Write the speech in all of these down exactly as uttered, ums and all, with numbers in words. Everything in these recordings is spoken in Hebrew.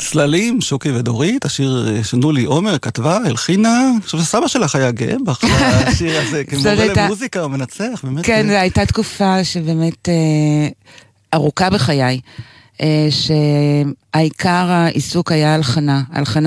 צללים, שוקי ודורית, השיר שנולי עומר כתבה, הלחינה, אני חושב שסבא שלך היה גאה בך, השיר הזה, כמורה למוזיקה, הוא מנצח, באמת. כן, זו הייתה תקופה שבאמת ארוכה בחיי, שהעיקר העיסוק היה הלחנה,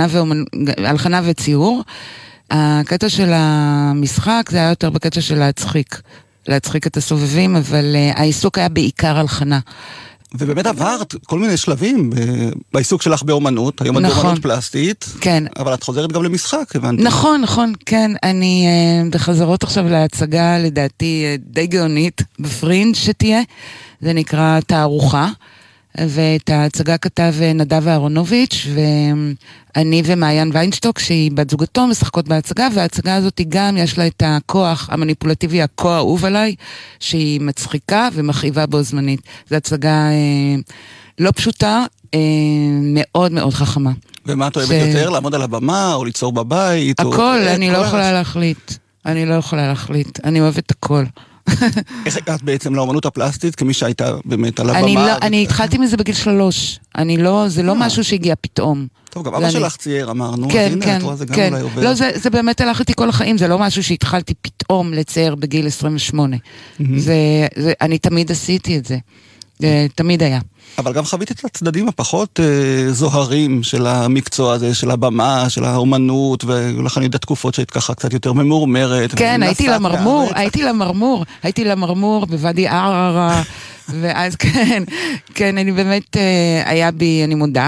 הלחנה וציור. הקטע של המשחק זה היה יותר בקטע של להצחיק, להצחיק את הסובבים, אבל העיסוק היה בעיקר הלחנה. ובאמת עברת כל מיני שלבים בעיסוק שלך באומנות, היום את נכון. באומנות פלסטית, כן. אבל את חוזרת גם למשחק, הבנתי. נכון, נכון, כן. אני בחזרות עכשיו להצגה, לדעתי, די גאונית, בפרינג' שתהיה, זה נקרא תערוכה, ואת ההצגה כתב נדב אהרונוביץ', ואני ומעיין ויינשטוק, שהיא בת זוגתו, משחקות בהצגה, וההצגה הזאת גם יש לה את הכוח המניפולטיבי, הכוח אהוב עליי, שהיא מצחיקה ומכאיבה בו זמנית. זו הצגה אה, לא פשוטה, אה, מאוד מאוד חכמה. ומה את אוהבת ש... יותר? לעמוד על הבמה, או ליצור בבית? הכל, או... אני לא יכולה להחליט. אני לא יכולה להחליט. אני אוהבת הכל. איך הגעת בעצם לאומנות הפלסטית, כמי שהייתה באמת על הבמה? אני, לא, אני התחלתי מזה בגיל שלוש. אני לא, זה לא משהו שהגיע פתאום. טוב, גם אבא שלך צייר, אמרנו. כן, הנה, כן, זה גם כן. אולי עובר. לא, זה, זה באמת הלך איתי כל החיים, זה לא משהו שהתחלתי פתאום לצייר בגיל עשרים ושמונה. זה, זה, אני תמיד עשיתי את זה. זה תמיד היה. אבל גם חווית את הצדדים הפחות אה, זוהרים של המקצוע הזה, של הבמה, של האומנות, ולכן יודעת תקופות שהיית ככה קצת יותר ממורמרת. כן, הייתי למרמור, הייתי למרמור, הייתי למרמור בוואדי ערערה, ואז כן, כן, אני באמת, אה, היה בי, אני מודה,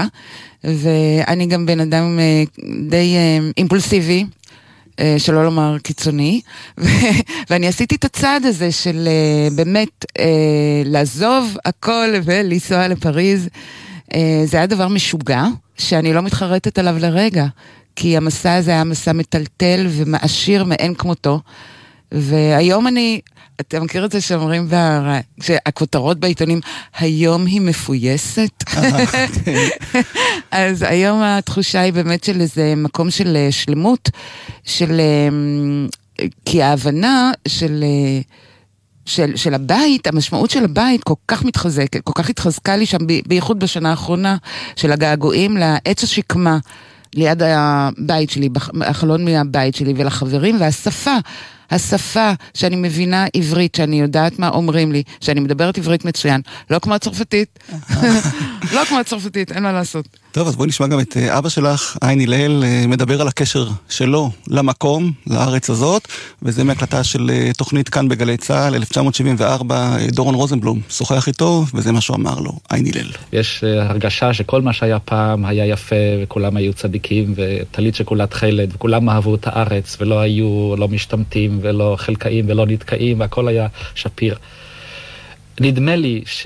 ואני גם בן אדם אה, די אה, אימפולסיבי, שלא לומר קיצוני, ואני עשיתי את הצעד הזה של באמת לעזוב הכל ולנסוע לפריז. זה היה דבר משוגע, שאני לא מתחרטת עליו לרגע, כי המסע הזה היה מסע מטלטל ומעשיר מאין כמותו, והיום אני, אתה מכיר את זה שאומרים, שהכותרות בעיתונים, היום היא מפויסת? אז היום התחושה היא באמת של איזה מקום של שלמות, של, כי ההבנה של, של, של הבית, המשמעות של הבית כל כך מתחזקת, כל כך התחזקה לי שם, בייחוד בשנה האחרונה, של הגעגועים לעץ השקמה, ליד הבית שלי, החלון מהבית שלי ולחברים, והשפה, השפה שאני מבינה עברית, שאני יודעת מה אומרים לי, שאני מדברת עברית מצוין, לא כמו הצרפתית, לא כמו הצרפתית, אין מה לעשות. טוב, אז בואי נשמע גם את אבא שלך, עין הלל, מדבר על הקשר שלו למקום, לארץ הזאת, וזה מהקלטה של תוכנית כאן בגלי צהל, אלף תשע מאות שבעים וארבע, דורון רוזנבלום, שוחח איתו, וזה מה שהוא אמר לו, עין הלל. יש הרגשה שכל מה שהיה פעם היה יפה, וכולם היו צדיקים, וטלית שכולה תכלת, וכולם אהבו את הארץ, ולא היו לא משתמטים, ולא חלקאים, ולא נתקעים, והכל היה שפיר. נדמה לי ש...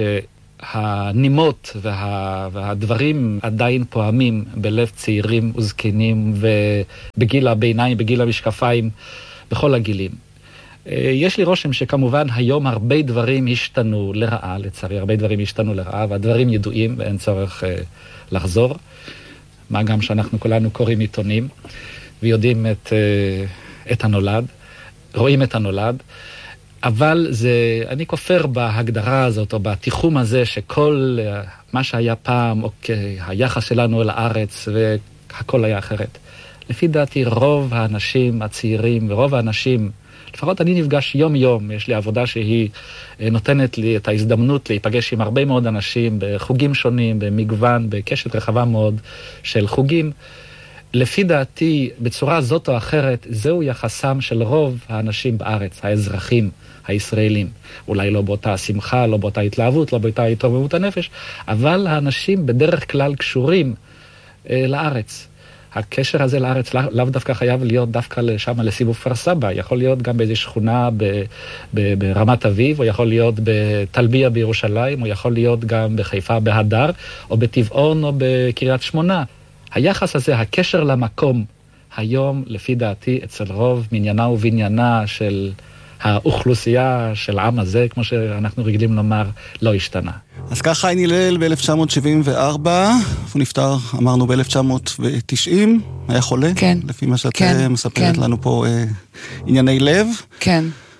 הנימות וה, והדברים עדיין פועמים בלב צעירים וזקנים ובגיל הביניים, בגיל המשקפיים, בכל הגילים. יש לי רושם שכמובן היום הרבה דברים השתנו לרעה, לצערי הרבה דברים השתנו לרעה, והדברים ידועים ואין צורך לחזור. מה גם שאנחנו כולנו קוראים עיתונים ויודעים את, את הנולד, רואים את הנולד. אבל זה, אני כופר בהגדרה הזאת, או בתיחום הזה, שכל מה שהיה פעם, או היחס שלנו אל הארץ, והכל היה אחרת. לפי דעתי, רוב האנשים הצעירים, ורוב האנשים, לפחות אני נפגש יום יום, יש לי עבודה שהיא נותנת לי את ההזדמנות להיפגש עם הרבה מאוד אנשים, בחוגים שונים, במגוון, בקשת רחבה מאוד של חוגים. לפי דעתי, בצורה זאת או אחרת, זהו יחסם של רוב האנשים בארץ, האזרחים הישראלים. אולי לא באותה שמחה, לא באותה התלהבות, לא באותה התרוממות הנפש, אבל האנשים בדרך כלל קשורים אה, לארץ. הקשר הזה לארץ לא, לאו דווקא חייב להיות דווקא לשם לסיבוב כפר סבא, יכול להיות גם באיזו שכונה ב, ב, ברמת אביב, או יכול להיות בתלביה בירושלים, או יכול להיות גם בחיפה בהדר, או בטבעון או בקריית שמונה. היחס הזה, הקשר למקום, היום, לפי דעתי, אצל רוב מניינה ובניינה של האוכלוסייה של העם הזה, כמו שאנחנו רגילים לומר, לא השתנה. אז ככה עין הלל ב-אלף תשע מאות שבעים וארבע, הוא נפטר, אמרנו ב-אלף תשע מאות ותשעים, היה חולה? כן. לפי מה שאת כן, מספרת כן. לנו פה אה, ענייני לב. כן.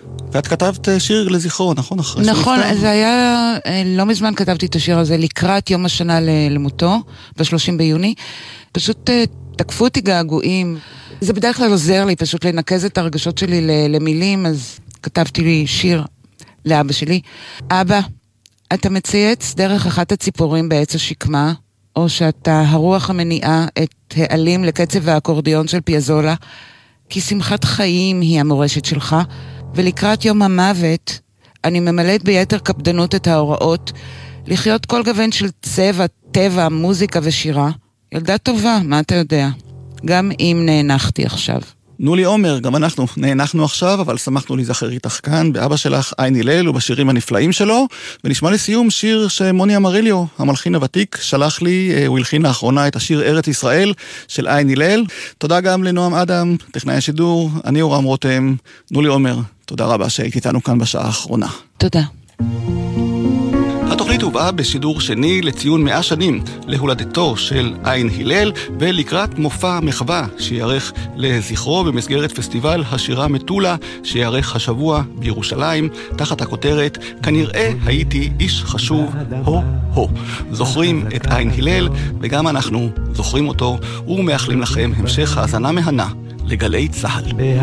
ואת כתבת שיר לזכרו, נכון? נכון, זה היה, לא מזמן כתבתי את השיר הזה, לקראת יום השנה למותו, ב-שלושים ביוני. פשוט תקפו אותי געגועים. זה בדרך כלל עוזר לי, פשוט לנקז את הרגשות שלי למילים, אז כתבתי לי שיר לאבא שלי. אבא, אתה מצייץ דרך אחת הציפורים בעץ השקמה, או שאתה הרוח המניעה את העלים לקצב האקורדיון של פיאזולה, כי שמחת חיים היא המורשת שלך, ולקראת יום המוות אני ממלאת ביתר קפדנות את ההוראות, לחיות כל גוון של צבע, טבע, מוזיקה ושירה. ילדה טובה, מה אתה יודע? גם אם נאנחתי עכשיו. נולי עומר, גם אנחנו נאנחנו עכשיו, אבל שמחנו להיזכר איתך כאן, באבא שלך עין הלל ובשירים הנפלאים שלו, ונשמע לסיום שיר שמוני אמריליו, המלחין הוותיק, שלח לי, הוא הלחין לאחרונה את השיר ארץ ישראל של עין הלל. תודה גם לנועם אדם, טכנאי השידור, אני אורם רותם, נולי עומר, תודה רבה שהיית איתנו כאן בשעה האחרונה. תודה. התוכנית הובאה בשידור שני לציון מאה שנים להולדתו של עין הלל, ולקראת מופע מחווה שיערך לזכרו במסגרת פסטיבל השירה מטולה שיערך השבוע בירושלים, תחת הכותרת כנראה הייתי איש חשוב הו הו. זוכרים את עין הלל, וגם אנחנו זוכרים אותו ומאחלים לכם המשך האזנה מהנה לגלי צהל.